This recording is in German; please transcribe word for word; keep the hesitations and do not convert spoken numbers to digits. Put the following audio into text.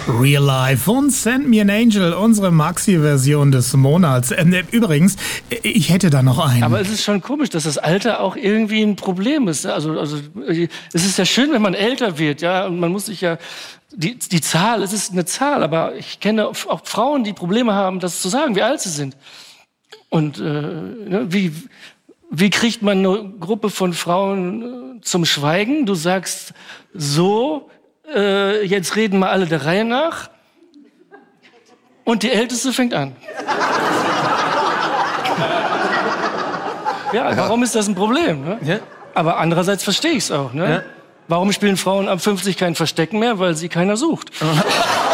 Real Life und Send Me an Angel, unsere Maxi-Version des Monats. Äh, übrigens, ich hätte da noch einen. Aber es ist schon komisch, dass das Alter auch irgendwie ein Problem ist. Also, also es ist ja schön, wenn man älter wird, ja, und man muss sich ja die, die Zahl, es ist eine Zahl, aber ich kenne auch Frauen, die Probleme haben, das zu sagen, wie alt sie sind. Und äh, wie wie kriegt man eine Gruppe von Frauen zum Schweigen? Du sagst so, äh, jetzt reden mal alle der Reihe nach. Und die Älteste fängt an. Ja, warum ist das ein Problem? Ne? Ja. Aber andererseits verstehe ich es auch. Ne? Ja. Warum spielen Frauen ab fünfzig kein Verstecken mehr? Weil sie keiner sucht.